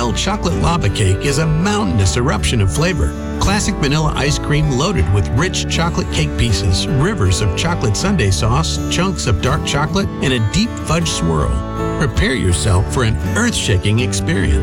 Bell Chocolate Lava Cake is a mountainous eruption of flavor. Classic vanilla ice cream loaded with rich chocolate cake pieces, rivers of chocolate sundae sauce, chunks of dark chocolate, and a deep fudge swirl. Prepare yourself for an earth-shaking experience.